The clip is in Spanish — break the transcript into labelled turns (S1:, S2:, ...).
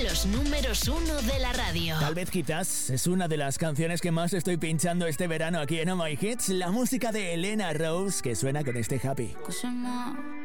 S1: los números 1 de la radio.
S2: Tal vez quizás es una de las canciones que más estoy pinchando este verano aquí en Oh My Hits, la música de Elena Rose que suena con este Happy.
S3: Cause I'm